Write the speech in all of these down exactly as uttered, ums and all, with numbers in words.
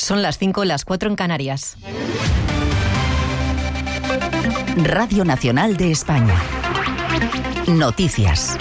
Son las cinco, las cuatro en Canarias. Radio Nacional de España. Noticias.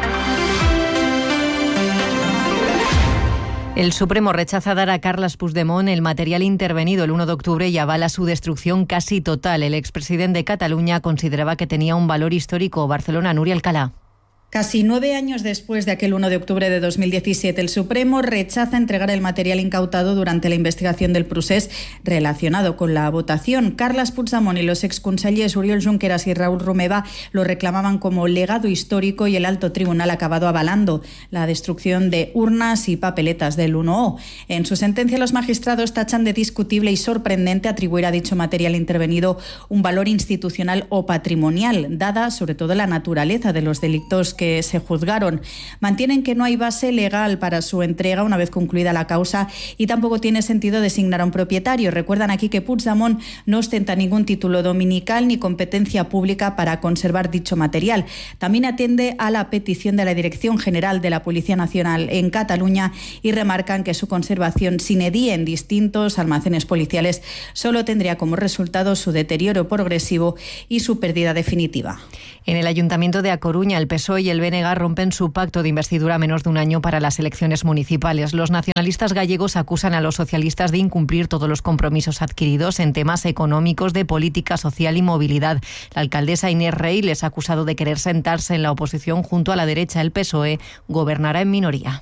El Supremo rechaza dar a Carles Puigdemont el material intervenido el uno de octubre y avala su destrucción casi total. El expresidente de Cataluña consideraba que tenía un valor histórico. Barcelona, Núria Alcalá. Casi nueve años después de aquel uno de octubre de dos mil diecisiete, el Supremo rechaza entregar el material incautado durante la investigación del procés relacionado con la votación. Carles Puigdemont y los exconsellers Oriol Junqueras y Raúl Romeva lo reclamaban como legado histórico y el alto tribunal ha acabado avalando la destrucción de urnas y papeletas del uno O. En su sentencia, los magistrados tachan de discutible y sorprendente atribuir a dicho material intervenido un valor institucional o patrimonial, dada sobre todo la naturaleza de los delitos que se juzgaron. Mantienen que no hay base legal para su entrega una vez concluida la causa y tampoco tiene sentido designar a un propietario. Recuerdan aquí que Puigdemont no ostenta ningún título dominical ni competencia pública para conservar dicho material. También atiende a la petición de la Dirección General de la Policía Nacional en Cataluña y remarcan que su conservación sine die en distintos almacenes policiales solo tendría como resultado su deterioro progresivo y su pérdida definitiva. En el Ayuntamiento de A Coruña, el P S O E y el B N G rompen su pacto de investidura a menos de un año para las elecciones municipales. Los nacionalistas gallegos acusan a los socialistas de incumplir todos los compromisos adquiridos en temas económicos, de política social y movilidad. La alcaldesa Inés Rey les ha acusado de querer sentarse en la oposición junto a la derecha. El P S O E gobernará en minoría.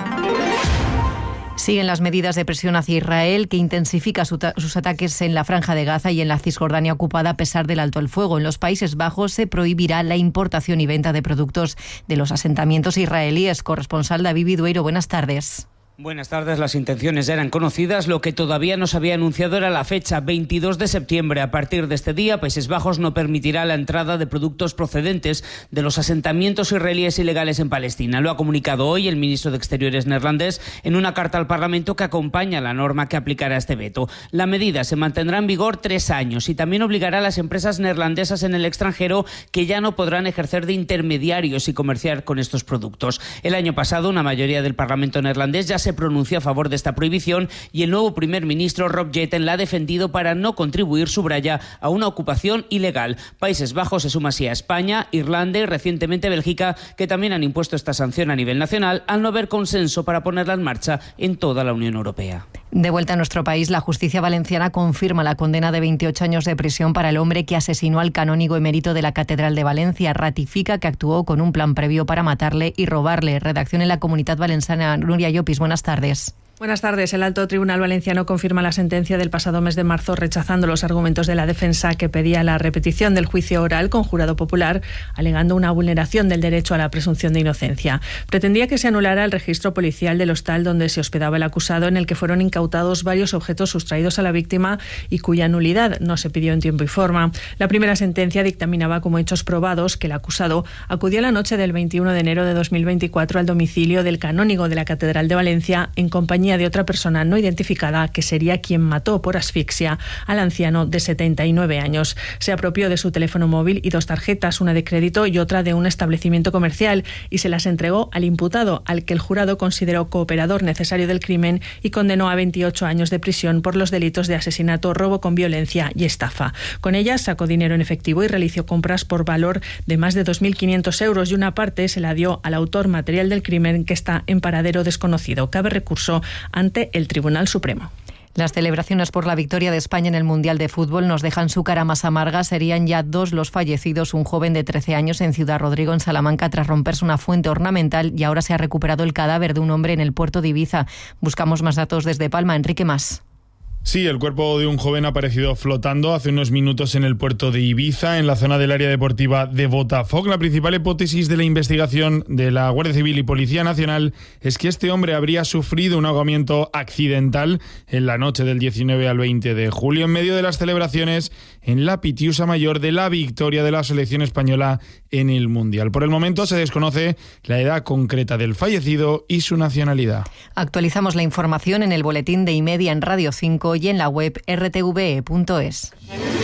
Siguen las medidas de presión hacia Israel, que intensifica su ta- sus ataques en la Franja de Gaza y en la Cisjordania ocupada a pesar del alto el fuego. En los Países Bajos se prohibirá la importación y venta de productos de los asentamientos israelíes. Corresponsal David Vidueiro, buenas tardes. Buenas tardes. Las intenciones eran conocidas. Lo que todavía no se había anunciado era la fecha, veintidós de septiembre. A partir de este día, Países Bajos no permitirá la entrada de productos procedentes de los asentamientos israelíes ilegales en Palestina. Lo ha comunicado hoy el ministro de Exteriores neerlandés en una carta al Parlamento que acompaña la norma que aplicará este veto. La medida se mantendrá en vigor tres años y también obligará a las empresas neerlandesas en el extranjero que ya no podrán ejercer de intermediarios y comerciar con estos productos. El año pasado, una mayoría del Parlamento neerlandés ya se pronunció a favor de esta prohibición y el nuevo primer ministro Rob Jetten la ha defendido para no contribuir, subraya, a una ocupación ilegal. Países Bajos se suma así a España, Irlanda y recientemente Bélgica, que también han impuesto esta sanción a nivel nacional al no haber consenso para ponerla en marcha en toda la Unión Europea. De vuelta a nuestro país, la justicia valenciana confirma la condena de veintiocho años de prisión para el hombre que asesinó al canónigo emérito de la Catedral de Valencia. Ratifica que actuó con un plan previo para matarle y robarle. Redacción en la Comunitat Valenciana. Núria Llopis, buenas tardes. Buenas tardes. El Alto Tribunal Valenciano confirma la sentencia del pasado mes de marzo, rechazando los argumentos de la defensa que pedía la repetición del juicio oral con jurado popular, alegando una vulneración del derecho a la presunción de inocencia. Pretendía que se anulara el registro policial del hostal donde se hospedaba el acusado, en el que fueron incautados varios objetos sustraídos a la víctima y cuya nulidad no se pidió en tiempo y forma. La primera sentencia dictaminaba como hechos probados que el acusado acudió la noche del veintiuno de enero de dos mil veinticuatro al domicilio del canónigo de la Catedral de Valencia en compañía de otra persona no identificada que sería quien mató por asfixia al anciano de setenta y nueve años. Se apropió de su teléfono móvil y dos tarjetas, una de crédito y otra de un establecimiento comercial, y se las entregó al imputado, al que el jurado consideró cooperador necesario del crimen y condenó a veintiocho años de prisión por los delitos de asesinato, robo con violencia y estafa. Con ellas sacó dinero en efectivo y realizó compras por valor de más de dos mil quinientos euros, y una parte se la dio al autor material del crimen, que está en paradero desconocido. Cabe recurso ante el Tribunal Supremo. Las celebraciones por la victoria de España en el Mundial de Fútbol nos dejan su cara más amarga. Serían ya dos los fallecidos, un joven de trece años en Ciudad Rodrigo, en Salamanca, tras romperse una fuente ornamental, y ahora se ha recuperado el cadáver de un hombre en el puerto de Ibiza. Buscamos más datos desde Palma. Enrique Mas. Sí, el cuerpo de un joven ha aparecido flotando hace unos minutos en el puerto de Ibiza, en la zona del área deportiva de Botafoc. La principal hipótesis de la investigación de la Guardia Civil y Policía Nacional es que este hombre habría sufrido un ahogamiento accidental en la noche del diecinueve al veinte de julio, en medio de las celebraciones en la Pitiusa Mayor de la victoria de la selección española en el Mundial. Por el momento se desconoce la edad concreta del fallecido y su nacionalidad. Actualizamos la información en el boletín de Imedia en Radio cinco y en la web r t v e punto es.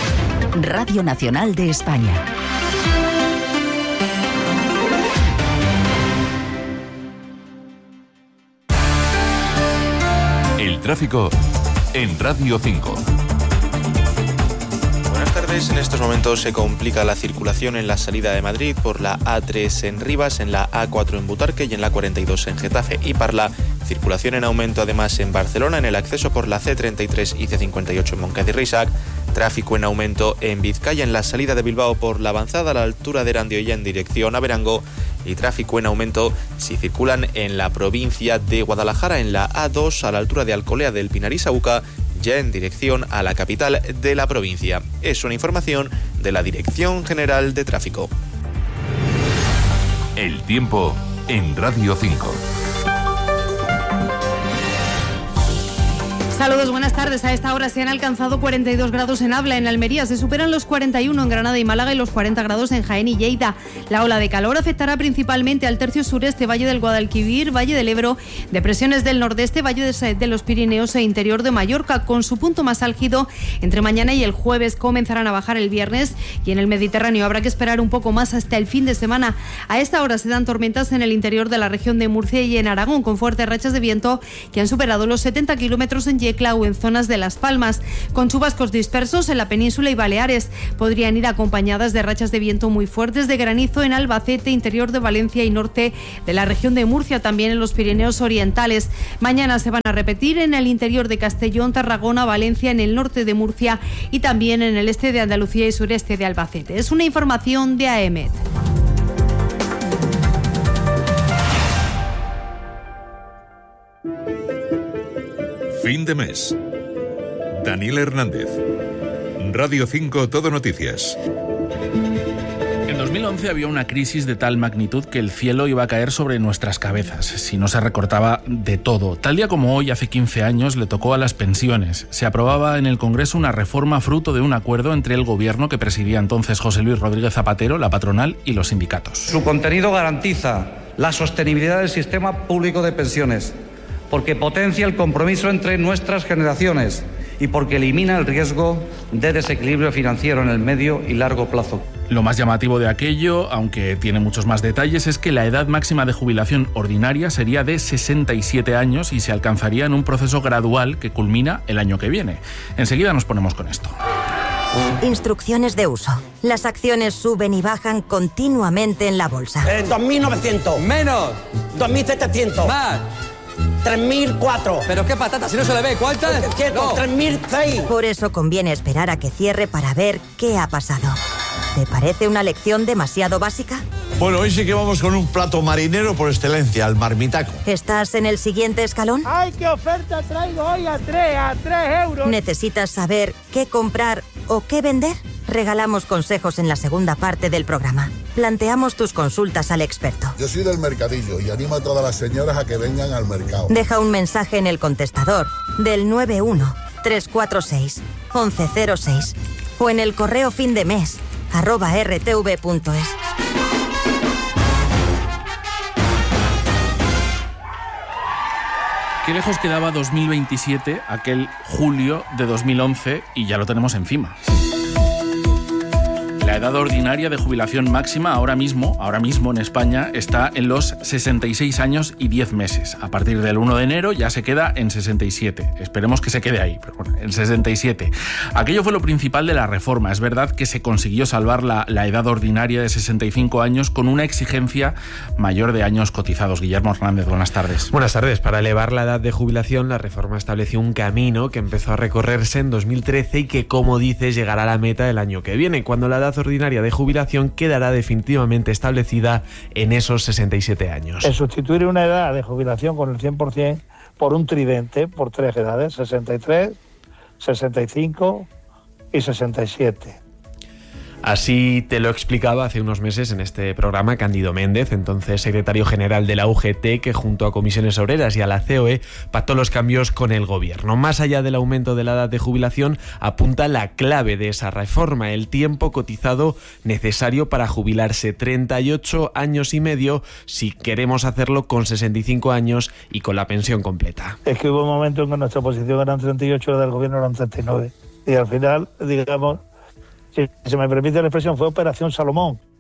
Radio Nacional de España. El tráfico en Radio cinco. Buenas tardes. En estos momentos se complica la circulación en la salida de Madrid por la A tres en Rivas, en la A cuatro en Butarque y en la cuarenta y dos en Getafe. Y Parla, circulación en aumento además en Barcelona, en el acceso por la C treinta y tres y C cincuenta y ocho en Moncada y Reixac. Tráfico en aumento en Vizcaya, en la salida de Bilbao por la avanzada a la altura de Erandio en dirección a Verango. Y tráfico en aumento si circulan en la provincia de Guadalajara, en la A dos a la altura de Alcolea del Pinar y Saúca, ya en dirección a la capital de la provincia. Es una información de la Dirección General de Tráfico. El tiempo en Radio cinco. Saludos, buenas tardes. A esta hora se han alcanzado cuarenta y dos grados en Abla, en Almería. Se superan los cuarenta y uno en Granada y Málaga y los cuarenta grados en Jaén y Lleida. La ola de calor afectará principalmente al tercio sureste, Valle del Guadalquivir, Valle del Ebro, depresiones del nordeste, Valle de los Pirineos e interior de Mallorca, con su punto más álgido entre mañana y el jueves. Comenzarán a bajar el viernes y en el Mediterráneo habrá que esperar un poco más hasta el fin de semana. A esta hora se dan tormentas en el interior de la región de Murcia y en Aragón, con fuertes rachas de viento que han superado los setenta kilómetros en Yecla o en zonas de Las Palmas, con chubascos dispersos en la península y Baleares. Podrían ir acompañadas de rachas de viento muy fuertes de granizo en Albacete, interior de Valencia y norte de la región de Murcia, también en los Pirineos orientales. Mañana se van a repetir en el interior de Castellón, Tarragona, Valencia, en el norte de Murcia y también en el este de Andalucía y sureste de Albacete. Es una información de A E M E T. Fin de mes. Daniel Hernández. Radio cinco Todo Noticias. En dos mil once había una crisis de tal magnitud que el cielo iba a caer sobre nuestras cabezas si no se recortaba de todo. Tal día como hoy, hace quince años, le tocó a las pensiones. Se aprobaba en el Congreso una reforma fruto de un acuerdo entre el gobierno que presidía entonces José Luis Rodríguez Zapatero, la patronal y los sindicatos. Su contenido garantiza la sostenibilidad del sistema público de pensiones, porque potencia el compromiso entre nuestras generaciones y porque elimina el riesgo de desequilibrio financiero en el medio y largo plazo. Lo más llamativo de aquello, aunque tiene muchos más detalles, es que la edad máxima de jubilación ordinaria sería de sesenta y siete años y se alcanzaría en un proceso gradual que culmina el año que viene. Enseguida nos ponemos con esto. Instrucciones de uso. Las acciones suben y bajan continuamente en la bolsa. Eh, dos mil novecientos. Menos. dos mil setecientos. Más. tres mil cuatro. Pero qué patata, si no se le ve. ¿Cuántas? Quieto, no. tres mil seis. Por eso conviene esperar a que cierre para ver qué ha pasado. ¿Te parece una lección demasiado básica? Bueno, hoy sí que vamos con un plato marinero por excelencia, el marmitaco. ¿Estás en el siguiente escalón? ¡Ay, qué oferta traigo hoy a tres, a tres euros! ¿Necesitas saber qué comprar o qué vender? Regalamos consejos en la segunda parte del programa. Planteamos tus consultas al experto. Yo soy del mercadillo y animo a todas las señoras a que vengan al mercado. Deja un mensaje en el contestador del nueve uno tres cuatro seis once cero seis o en el correo fin de mes arroba r t v punto es. Qué lejos quedaba dos mil veintisiete, aquel julio de dos mil once, y ya lo tenemos encima. La edad ordinaria de jubilación máxima ahora mismo, ahora mismo en España, está en los sesenta y seis años y diez meses. A partir del uno de enero ya se queda en sesenta y siete. Esperemos que se quede ahí, pero bueno, en sesenta y siete. Aquello fue lo principal de la reforma. Es verdad que se consiguió salvar la, la edad ordinaria de sesenta y cinco años con una exigencia mayor de años cotizados. Guillermo Hernández, buenas tardes. Buenas tardes. Para elevar la edad de jubilación, la reforma estableció un camino que empezó a recorrerse en dos mil trece y que, como dices, llegará a la meta el año que viene, cuando la edad ordinaria de jubilación quedará definitivamente establecida en esos sesenta y siete años. El sustituir una edad de jubilación con el cien por ciento por un tridente, por tres edades, sesenta y tres, sesenta y cinco y sesenta y siete. Así te lo explicaba hace unos meses en este programa Cándido Méndez, entonces secretario general de la U G T, que junto a Comisiones Obreras y a la C O E pactó los cambios con el gobierno. Más allá del aumento de la edad de jubilación, apunta la clave de esa reforma, el tiempo cotizado necesario para jubilarse, treinta y ocho años y medio si queremos hacerlo con sesenta y cinco años y con la pensión completa. Es que hubo un momento en que nuestra posición eran treinta y ocho, la del gobierno eran treinta y nueve. Y al final, digamos, si se me permite la expresión, fue Operación Salomón.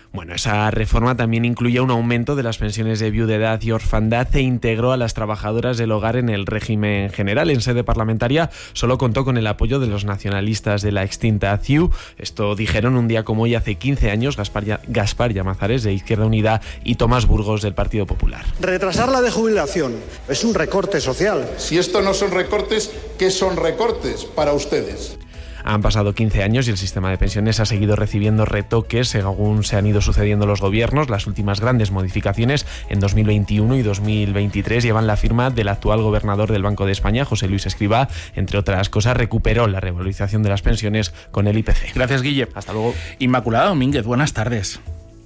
Bueno, esa reforma también incluye un aumento de las pensiones de viudedad y orfandad e integró a las trabajadoras del hogar en el régimen general. En sede parlamentaria solo contó con el apoyo de los nacionalistas de la extinta C I U. Esto dijeron un día como hoy hace quince años Gaspar, Gaspar Llamazares de Izquierda Unida y Tomás Burgos del Partido Popular. Retrasar la de jubilación es un recorte social. Si esto no son recortes, ¿qué son recortes para ustedes? Han pasado quince años y el sistema de pensiones ha seguido recibiendo retoques según se han ido sucediendo los gobiernos. Las últimas grandes modificaciones en dos mil veintiuno y dos mil veintitrés llevan la firma del actual gobernador del Banco de España, José Luis Escrivá. Entre otras cosas, recuperó la revalorización de las pensiones con el I P C. Gracias, Guille. Hasta luego. Inmaculada Domínguez, buenas tardes.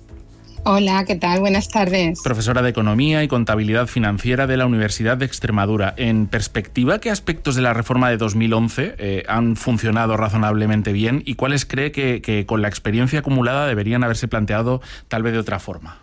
Hola, ¿qué tal? Buenas tardes. Profesora de Economía y Contabilidad Financiera de la Universidad de Extremadura. En perspectiva, ¿qué aspectos de la reforma de dos mil once eh, han funcionado razonablemente bien y cuáles cree que, que con la experiencia acumulada deberían haberse planteado tal vez de otra forma?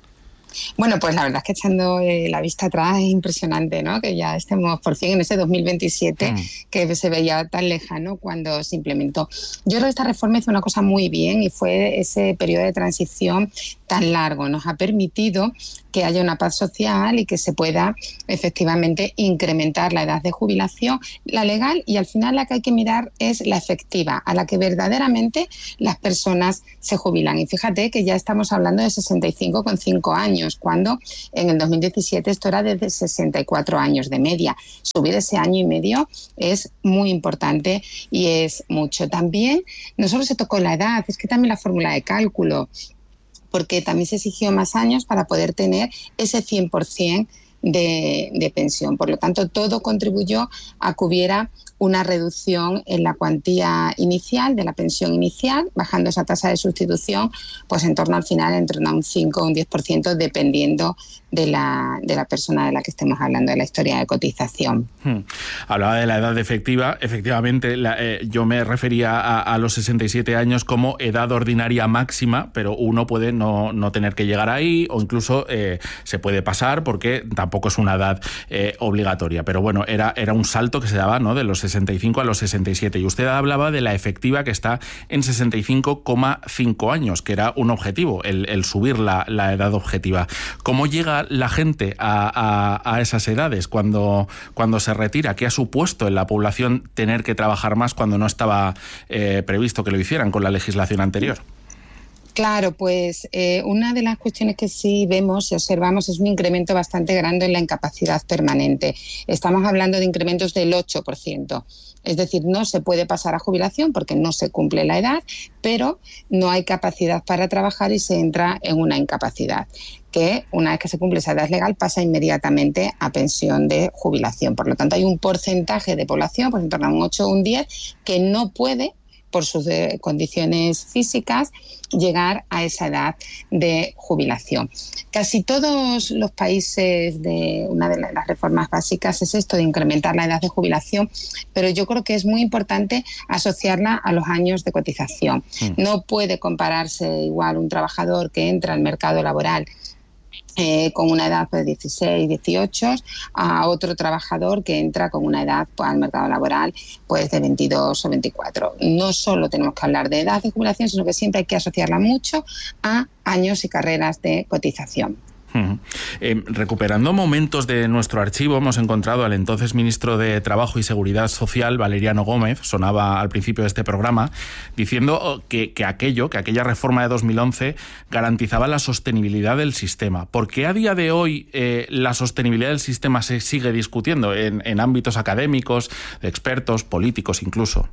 Bueno, pues la verdad es que echando eh, la vista atrás es impresionante, ¿no? Que ya estemos por fin en ese dos mil veintisiete mm. que se veía tan lejano cuando se implementó. Yo creo que esta reforma hizo una cosa muy bien y fue ese periodo de transición tan largo. Nos ha permitido que haya una paz social y que se pueda efectivamente incrementar la edad de jubilación, la legal, y al final la que hay que mirar es la efectiva, a la que verdaderamente las personas se jubilan. Y fíjate que ya estamos hablando de sesenta y cinco coma cinco años, cuando en el dos mil diecisiete esto era de sesenta y cuatro años de media. Subir ese año y medio es muy importante y es mucho. También no solo se tocó la edad, es que también la fórmula de cálculo, porque también se exigió más años para poder tener ese cien por ciento de, de pensión. Por lo tanto, todo contribuyó a que hubiera una reducción en la cuantía inicial de la pensión inicial, bajando esa tasa de sustitución pues en torno al final entre un cinco o un diez por ciento, dependiendo de la, de la persona de la que estemos hablando, de la historia de cotización. Hmm. Hablaba de la edad efectiva. Efectivamente, la, eh, yo me refería a, a los sesenta y siete años como edad ordinaria máxima, pero uno puede no, no tener que llegar ahí o incluso eh, se puede pasar porque tampoco es una edad eh, obligatoria. Pero bueno, era, era un salto que se daba, ¿no?, de los sesenta y cinco a los sesenta y siete. Y usted hablaba de la efectiva que está en sesenta y cinco coma cinco años, que era un objetivo, el, el subir la, la edad objetiva. ¿Cómo llega la gente a, a, a esas edades cuando, cuando se retira? ¿Qué ha supuesto en la población tener que trabajar más cuando no estaba eh, previsto que lo hicieran con la legislación anterior? Claro, pues eh, una de las cuestiones que sí vemos y observamos es un incremento bastante grande en la incapacidad permanente. Estamos hablando de incrementos del ocho por ciento. Es decir, no se puede pasar a jubilación porque no se cumple la edad, pero no hay capacidad para trabajar y se entra en una incapacidad, que una vez que se cumple esa edad legal pasa inmediatamente a pensión de jubilación. Por lo tanto, hay un porcentaje de población, pues en torno a un ocho o un diez, que no puede, por sus eh, condiciones físicas, llegar a esa edad de jubilación. Casi todos los países, de una de las reformas básicas es esto de incrementar la edad de jubilación, pero yo creo que es muy importante asociarla a los años de cotización. Mm. No puede compararse igual un trabajador que entra al mercado laboral Eh, con una edad de dieciséis, dieciocho, a otro trabajador que entra con una edad pues, al mercado laboral pues de veintidós o veinticuatro. No solo tenemos que hablar de edad de jubilación, sino que siempre hay que asociarla mucho a años y carreras de cotización. Uh-huh. Eh, recuperando momentos de nuestro archivo, hemos encontrado al entonces ministro de Trabajo y Seguridad Social, Valeriano Gómez, sonaba al principio de este programa, diciendo que, que aquello, que aquella reforma de dos mil once garantizaba la sostenibilidad del sistema. ¿Por qué a día de hoy eh, la sostenibilidad del sistema se sigue discutiendo en, en ámbitos académicos, de expertos, políticos incluso?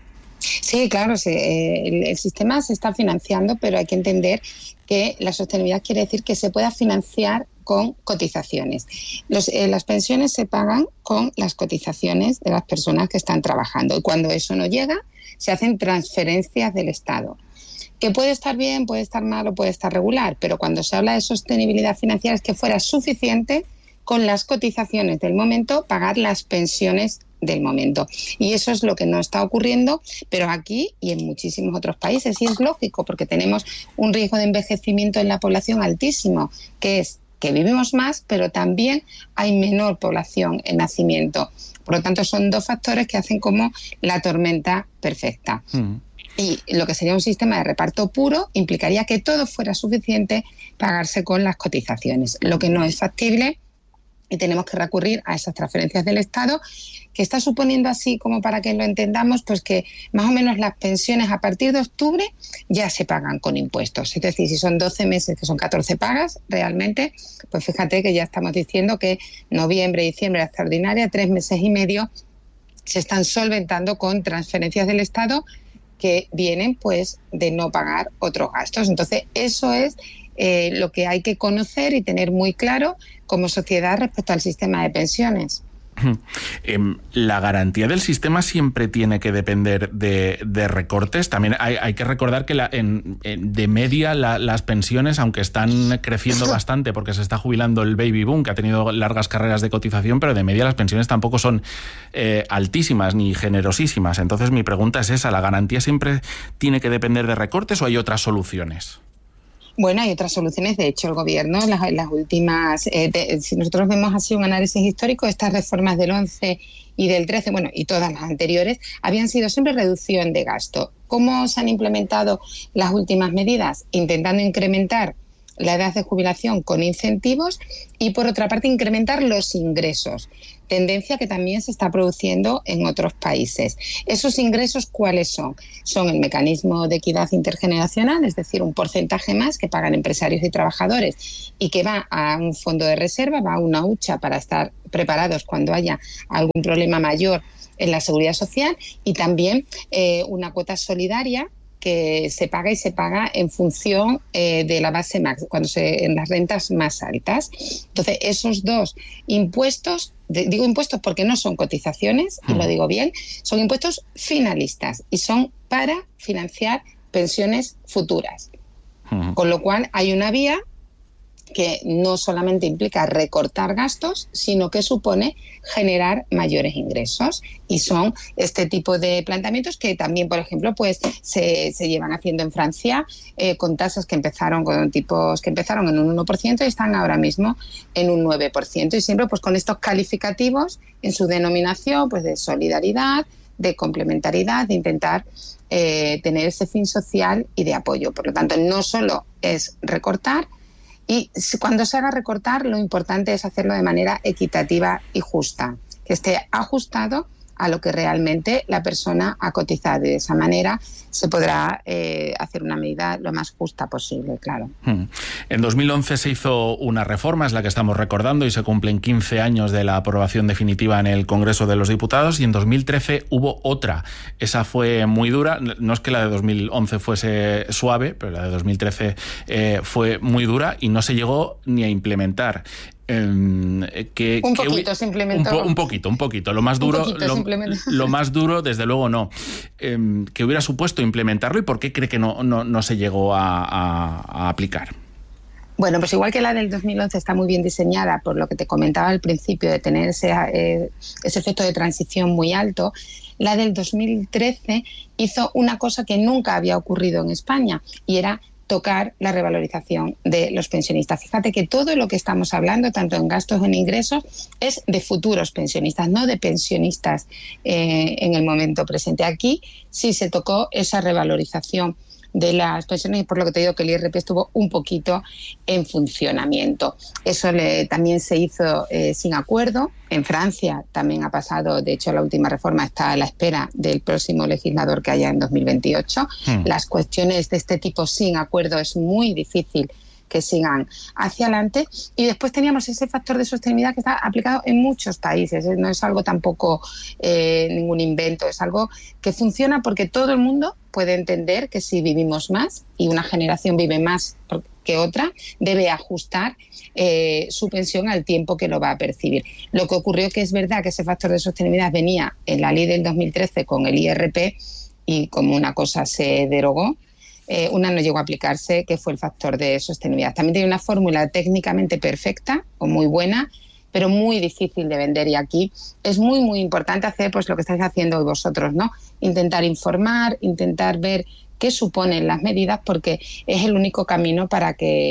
Sí, claro, sí, eh, el, el sistema se está financiando, pero hay que entender que la sostenibilidad quiere decir que se pueda financiar con cotizaciones. Los, eh, las pensiones se pagan con las cotizaciones de las personas que están trabajando y cuando eso no llega, se hacen transferencias del Estado. Que puede estar bien, puede estar mal o puede estar regular, pero cuando se habla de sostenibilidad financiera es que fuera suficiente con las cotizaciones del momento pagar las pensiones del momento. Y eso es lo que no está ocurriendo, pero aquí y en muchísimos otros países. Y es lógico, porque tenemos un riesgo de envejecimiento en la población altísimo, que es que vivimos más, pero también hay menor población en nacimiento. Por lo tanto, son dos factores que hacen como la tormenta perfecta. Mm. Y lo que sería un sistema de reparto puro implicaría que todo fuera suficiente pagarse con las cotizaciones, lo que no es factible y tenemos que recurrir a esas transferencias del Estado, que está suponiendo, así como para que lo entendamos, pues que más o menos las pensiones a partir de octubre ya se pagan con impuestos. Es decir, si son doce meses, que son catorce pagas, realmente, pues fíjate que ya estamos diciendo que noviembre, diciembre, extraordinaria, tres meses y medio se están solventando con transferencias del Estado que vienen pues de no pagar otros gastos. Entonces, eso es eh, lo que hay que conocer y tener muy claro como sociedad respecto al sistema de pensiones. La garantía del sistema siempre tiene que depender de, de recortes. También hay, hay que recordar que la, en, en, de media la, las pensiones, aunque están creciendo bastante porque se está jubilando el baby boom, que ha tenido largas carreras de cotización, pero de media las pensiones tampoco son eh, altísimas ni generosísimas. Entonces mi pregunta es esa, ¿la garantía siempre tiene que depender de recortes o hay otras soluciones? Bueno, hay otras soluciones. De hecho, el Gobierno, las, las últimas, eh, de, si nosotros vemos así un análisis histórico, estas reformas del once y del trece, bueno, y todas las anteriores, habían sido siempre reducción de gasto. ¿Cómo se han implementado las últimas medidas? Intentando incrementar la edad de jubilación con incentivos y, por otra parte, incrementar los ingresos. Tendencia que también se está produciendo en otros países. ¿Esos ingresos cuáles son? Son el mecanismo de equidad intergeneracional, es decir, un porcentaje más que pagan empresarios y trabajadores y que va a un fondo de reserva, va a una hucha para estar preparados cuando haya algún problema mayor en la seguridad social, y también eh, una cuota solidaria que se paga y se paga en función eh, de la base max, cuando se en las rentas más altas. Entonces, esos dos impuestos, de, digo impuestos porque no son cotizaciones, y lo digo bien, son impuestos finalistas y son para financiar pensiones futuras. Uh-huh. Con lo cual, hay una vía que no solamente implica recortar gastos, sino que supone generar mayores ingresos. Y son este tipo de planteamientos que también, por ejemplo, pues se, se llevan haciendo en Francia eh, con tasas que empezaron con tipos que empezaron en un uno por ciento y están ahora mismo en un nueve por ciento. Y siempre pues con estos calificativos en su denominación pues de solidaridad, de complementariedad, de intentar eh, tener ese fin social y de apoyo. Por lo tanto, no solo es recortar, y cuando se haga recortar, lo importante es hacerlo de manera equitativa y justa, que esté ajustado a lo que realmente la persona ha cotizado, y de esa manera se podrá eh, hacer una medida lo más justa posible, claro. En dos mil once se hizo una reforma, es la que estamos recordando, y se cumplen quince años de la aprobación definitiva en el Congreso de los Diputados, y en dos mil trece hubo otra. Esa fue muy dura, no es que la de dos mil once fuese suave, pero la de dos mil trece eh, fue muy dura y no se llegó ni a implementar. Eh, que, un que, poquito se implementó. Un, po, un poquito, un poquito. Lo más duro, lo, lo más duro, desde luego, no. Eh, ¿Qué hubiera supuesto implementarlo y por qué cree que no, no, no se llegó a, a, a aplicar? Bueno, pues igual que la del dos mil once está muy bien diseñada, por lo que te comentaba al principio, de tener ese, eh, ese efecto de transición muy alto, la del dos mil trece hizo una cosa que nunca había ocurrido en España, y era tocar la revalorización de los pensionistas. Fíjate que todo lo que estamos hablando, tanto en gastos como en ingresos, es de futuros pensionistas, no de pensionistas eh, en el momento presente. Aquí sí se tocó esa revalorización de las pensiones, y por lo que te digo que el I R P estuvo un poquito en funcionamiento. Eso le, también se hizo eh, sin acuerdo. En Francia también ha pasado, de hecho la última reforma está a la espera del próximo legislador que haya en dos mil veintiocho. Hmm. Las cuestiones de este tipo sin acuerdo es muy difícil que sigan hacia adelante. Y después teníamos ese factor de sostenibilidad que está aplicado en muchos países. No es algo tampoco eh, ningún invento, es algo que funciona porque todo el mundo puede entender que si vivimos más y una generación vive más que otra, debe ajustar eh, su pensión al tiempo que lo va a percibir. Lo que ocurrió, que es verdad que ese factor de sostenibilidad venía en la ley del dos mil trece con el I R P, y como una cosa se derogó, Eh, una no llegó a aplicarse, que fue el factor de sostenibilidad. También tiene una fórmula técnicamente perfecta o muy buena, pero muy difícil de vender, y aquí es muy, muy importante hacer pues lo que estáis haciendo hoy vosotros, ¿no? Intentar informar, intentar ver qué suponen las medidas, porque es el único camino para que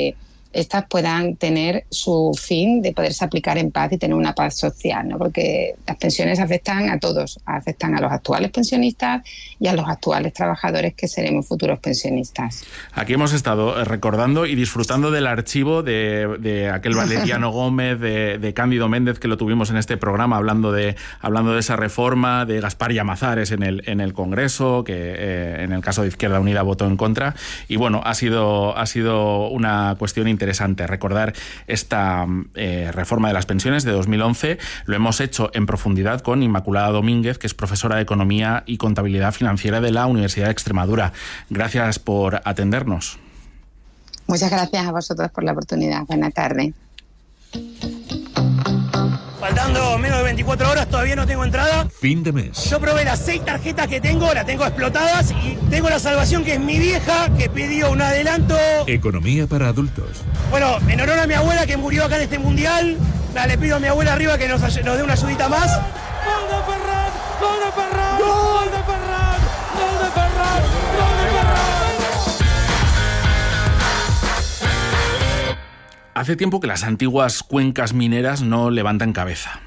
estas puedan tener su fin de poderse aplicar en paz y tener una paz social, ¿no? Porque las pensiones afectan a todos, afectan a los actuales pensionistas y a los actuales trabajadores que seremos futuros pensionistas. Aquí hemos estado recordando y disfrutando del archivo de, de aquel Valeriano Gómez, de, de Cándido Méndez, que lo tuvimos en este programa hablando de, hablando de esa reforma, de Gaspar Llamazares en el, en el Congreso, que eh, en el caso de Izquierda Unida votó en contra. Y bueno, ha sido, ha sido una cuestión interesante recordar esta eh, reforma de las pensiones de dos mil once. Lo hemos hecho en profundidad con Inmaculada Domínguez, que es profesora de Economía y Contabilidad Financiera de la Universidad de Extremadura. Gracias por atendernos. Muchas gracias a vosotros por la oportunidad. Buena tarde. Faltando menos de veinticuatro horas, todavía no tengo entrada. Fin de mes. Yo probé las seis tarjetas que tengo, las tengo explotadas y tengo la salvación, que es mi vieja, que pidió un adelanto. Economía para adultos. Bueno, en honor a mi abuela que murió acá en este mundial, le pido a mi abuela arriba que nos, nos dé una ayudita más. ¡Gol de Ferran! ¡Gol de Ferran! ¡Gol de Ferran! ¡Gol de Ferran! ¡Gol de Ferran! Hace tiempo que las antiguas cuencas mineras no levantan cabeza.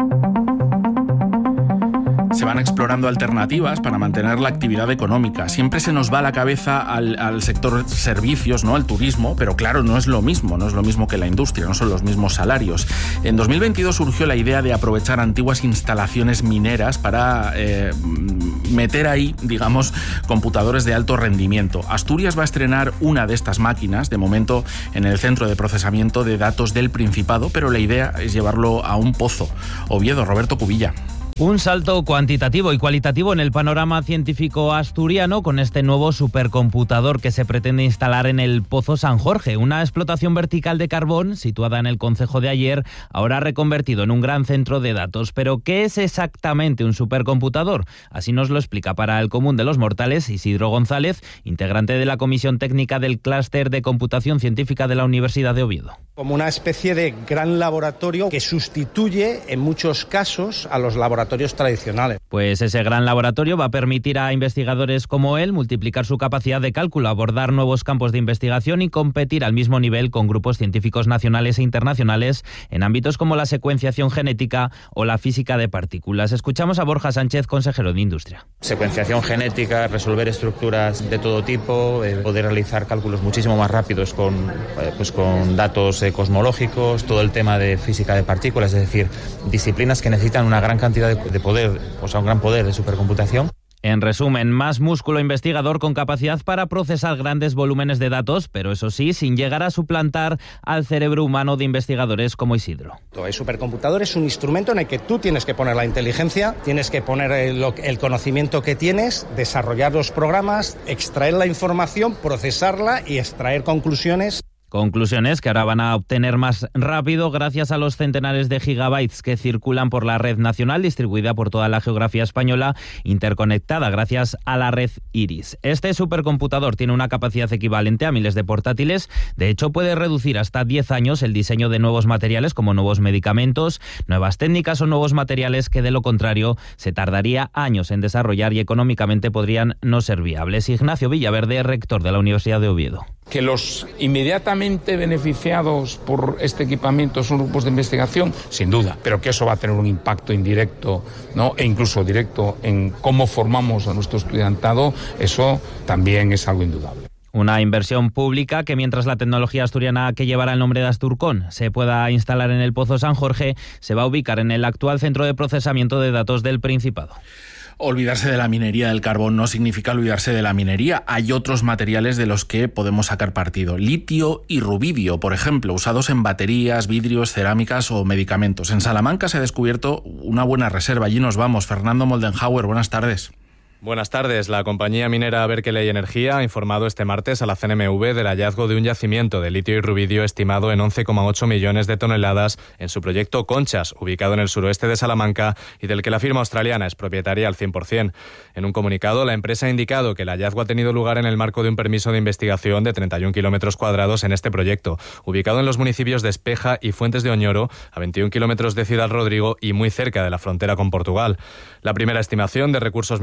Se van explorando alternativas para mantener la actividad económica. Siempre se nos va la cabeza al, al sector servicios, ¿no? Al turismo, pero claro, no es lo mismo, no es lo mismo que la industria, no son los mismos salarios. En dos mil veintidós surgió la idea de aprovechar antiguas instalaciones mineras para eh, meter ahí, digamos, computadores de alto rendimiento. Asturias va a estrenar una de estas máquinas, de momento en el Centro de Procesamiento de Datos del Principado, pero la idea es llevarlo a un pozo. Oviedo, Roberto Cubilla. Un salto cuantitativo y cualitativo en el panorama científico asturiano con este nuevo supercomputador que se pretende instalar en el Pozo San Jorge, una explotación vertical de carbón situada en el concejo de Aller, ahora reconvertido en un gran centro de datos. Pero, ¿qué es exactamente un supercomputador? Así nos lo explica para el común de los mortales Isidro González, integrante de la Comisión Técnica del Clúster de Computación Científica de la Universidad de Oviedo. Como una especie de gran laboratorio que sustituye en muchos casos a los laboratorios tradicionales. Pues ese gran laboratorio va a permitir a investigadores como él multiplicar su capacidad de cálculo, abordar nuevos campos de investigación y competir al mismo nivel con grupos científicos nacionales e internacionales en ámbitos como la secuenciación genética o la física de partículas. Escuchamos a Borja Sánchez, consejero de Industria. Secuenciación genética, resolver estructuras de todo tipo, eh, poder realizar cálculos muchísimo más rápidos con, eh, pues con datos eh, cosmológicos, todo el tema de física de partículas, es decir, disciplinas que necesitan una gran cantidad de de poder, o sea, un gran poder de supercomputación. En resumen, más músculo investigador con capacidad para procesar grandes volúmenes de datos, pero eso sí, sin llegar a suplantar al cerebro humano de investigadores como Isidro. El supercomputador es un instrumento en el que tú tienes que poner la inteligencia, tienes que poner el, el conocimiento que tienes, desarrollar los programas, extraer la información, procesarla y extraer conclusiones. Conclusiones que ahora van a obtener más rápido gracias a los centenares de gigabytes que circulan por la red nacional distribuida por toda la geografía española, interconectada gracias a la red IRIS. Este supercomputador tiene una capacidad equivalente a miles de portátiles. De hecho, puede reducir hasta diez años el diseño de nuevos materiales como nuevos medicamentos, nuevas técnicas o nuevos materiales que de lo contrario se tardaría años en desarrollar y económicamente podrían no ser viables. Ignacio Villaverde, rector de la Universidad de Oviedo. Que los inmediatamente beneficiados por este equipamiento son grupos de investigación, sin duda, pero que eso va a tener un impacto indirecto, ¿no? E incluso directo en cómo formamos a nuestro estudiantado, eso también es algo indudable. Una inversión pública que, mientras la tecnología asturiana que llevará el nombre de Asturcon se pueda instalar en el Pozo San Jorge, se va a ubicar en el actual centro de procesamiento de datos del Principado. Olvidarse de la minería del carbón no significa olvidarse de la minería. Hay otros materiales de los que podemos sacar partido. Litio y rubidio, por ejemplo, usados en baterías, vidrios, cerámicas o medicamentos. En Salamanca se ha descubierto una buena reserva. Allí nos vamos. Fernando Moldenhauer, buenas tardes. Buenas tardes. La compañía minera Berkeley Energía ha informado este martes a la C N M V del hallazgo de un yacimiento de litio y rubidio estimado en once coma ocho millones de toneladas en su proyecto Conchas, ubicado en el suroeste de Salamanca y del que la firma australiana es propietaria al cien por ciento. En un comunicado, la empresa ha indicado que el hallazgo ha tenido lugar en el marco de un permiso de investigación de treinta y un kilómetros cuadrados en este proyecto, ubicado en los municipios de Espeja y Fuentes de Oñoro, a veintiún kilómetros de Ciudad Rodrigo y muy cerca de la frontera con Portugal. La primera estimación de recursos minerales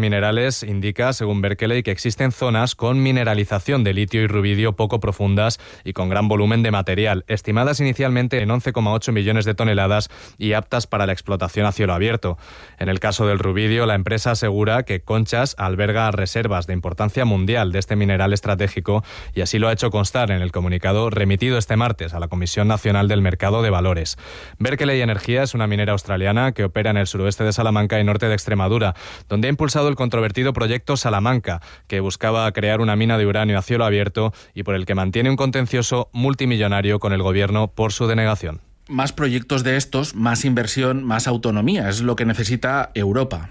minerales indica, según Berkeley, que existen zonas con mineralización de litio y rubidio poco profundas y con gran volumen de material, estimadas inicialmente en once coma ocho millones de toneladas y aptas para la explotación a cielo abierto. En el caso del rubidio, la empresa asegura que Conchas alberga reservas de importancia mundial de este mineral estratégico y así lo ha hecho constar en el comunicado remitido este martes a la Comisión Nacional del Mercado de Valores. Berkeley Energía es una minera australiana que opera en el suroeste de Salamanca y norte de Extremadura, donde ha impulsado el controvertido proyecto Salamanca, que buscaba crear una mina de uranio a cielo abierto y por el que mantiene un contencioso multimillonario con el gobierno por su denegación. Más proyectos de estos, más inversión, más autonomía, es lo que necesita Europa.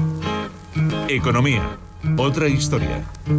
Economía. Otra historia.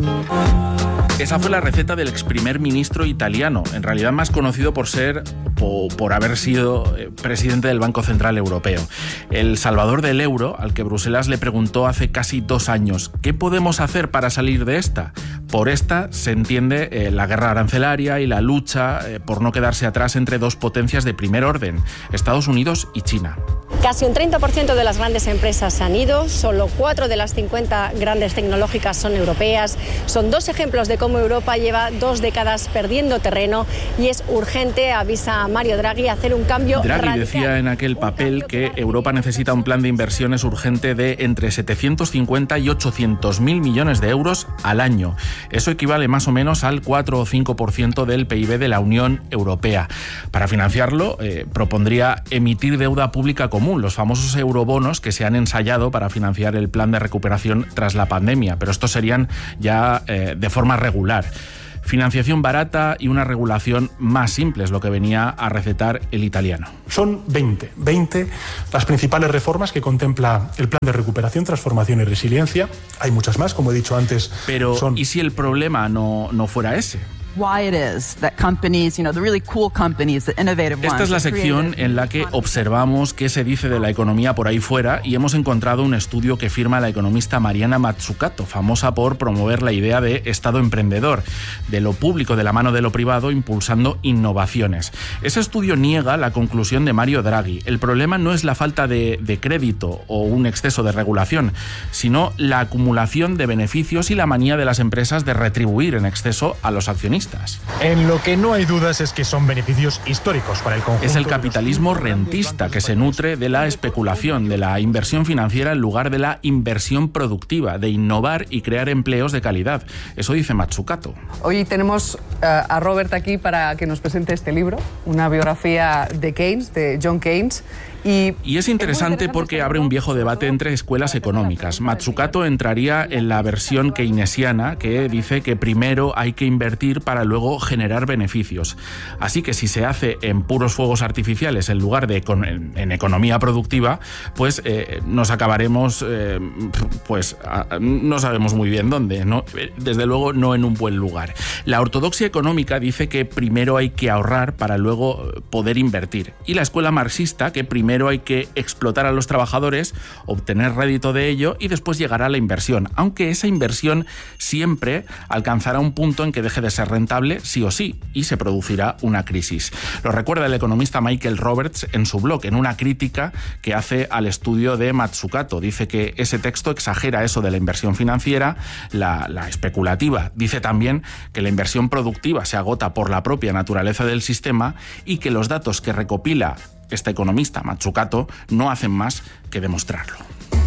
Esa fue la receta del ex primer ministro italiano, en realidad más conocido por ser o por haber sido presidente del Banco Central Europeo. El salvador del euro, al que Bruselas le preguntó hace casi dos años, ¿qué podemos hacer para salir de esta? Por esta se entiende eh, la guerra arancelaria y la lucha eh, por no quedarse atrás entre dos potencias de primer orden, Estados Unidos y China. Casi un treinta por ciento de las grandes empresas se han ido, solo cuatro de las cincuenta grandes tecnológicas son europeas. Son dos ejemplos de cómo Europa lleva dos décadas perdiendo terreno y es urgente, avisa Mario Draghi, hacer un cambio Draghi radical. Decía en aquel papel que Europa necesita un plan de inversiones urgente de entre setecientos cincuenta y ochocientos mil millones de euros al año. Eso equivale más o menos al cuatro o cinco por ciento del P I B de la Unión Europea. Para financiarlo, eh, propondría emitir deuda pública común, los famosos eurobonos que se han ensayado para financiar el plan de recuperación tras la pandemia, pero estos serían ya eh, de forma regular. Financiación barata y una regulación más simple es lo que venía a recetar el italiano. Son veinte, veinte las principales reformas que contempla el plan de recuperación, transformación y resiliencia. Hay muchas más, como he dicho antes. Pero, son... ¿y si el problema no, no fuera ese? Why it is that companies, you know, the really cool companies, the innovative ones. Esta es la sección en la que observamos qué se dice de la economía por ahí fuera y hemos encontrado un estudio que firma la economista Mariana Mazzucato, famosa por promover la idea de Estado emprendedor, de lo público de la mano de lo privado impulsando innovaciones. Ese estudio niega la conclusión de Mario Draghi. El problema no es la falta de, de crédito o un exceso de regulación, sino la acumulación de beneficios y la manía de las empresas de retribuir en exceso a los accionistas. En lo que no hay dudas es que son beneficios históricos para el conjunto. Es el capitalismo rentista que se nutre de la especulación, de la inversión financiera en lugar de la inversión productiva, de innovar y crear empleos de calidad. Eso dice Mazzucato. Hoy tenemos uh, a Robert aquí para que nos presente este libro, una biografía de Keynes, de John Keynes. Y, y es interesante porque abre un viejo debate entre escuelas económicas. Mazzucato entraría en la versión keynesiana, que dice que primero hay que invertir para luego generar beneficios. Así que si se hace en puros fuegos artificiales en lugar de en, en economía productiva, pues eh, nos acabaremos, eh, pues a, no sabemos muy bien dónde, ¿no? Desde luego no en un buen lugar. La ortodoxia económica dice que primero hay que ahorrar para luego poder invertir. Y la escuela marxista que primero Primero hay que explotar a los trabajadores, obtener rédito de ello y después llegará la inversión, aunque esa inversión siempre alcanzará un punto en que deje de ser rentable sí o sí y se producirá una crisis. Lo recuerda el economista Michael Roberts en su blog, en una crítica que hace al estudio de Mazzucato. Dice que ese texto exagera eso de la inversión financiera, la, la especulativa. Dice también que la inversión productiva se agota por la propia naturaleza del sistema y que los datos que recopila este economista, Mazzucato, no hacen más que demostrarlo.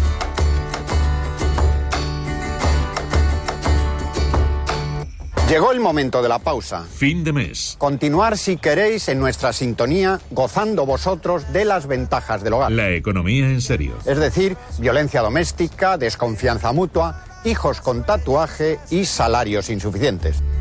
Llegó el momento de la pausa. Fin de mes. Continuar, si queréis, en nuestra sintonía, gozando vosotros de las ventajas del hogar. La economía en serio. Es decir, violencia doméstica, desconfianza mutua, hijos con tatuaje y salarios insuficientes.